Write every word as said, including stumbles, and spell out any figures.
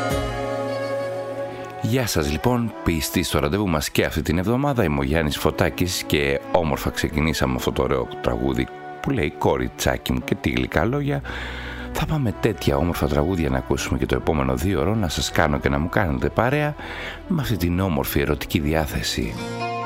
Γεια σας λοιπόν, πιστοί στο ραντεβού μας και αυτή την εβδομάδα. Είμαι ο Γιάννης Φωτάκης και όμορφα ξεκινήσαμε αυτό το ωραίο τραγούδι που λέει «Κοριτσάκι μου» και τι γλυκά λόγια. Θα πάμε τέτοια όμορφα τραγούδια να ακούσουμε και το επόμενο δύο ώρο, να σας κάνω και να μου κάνετε παρέα με αυτή την όμορφη ερωτική διάθεση.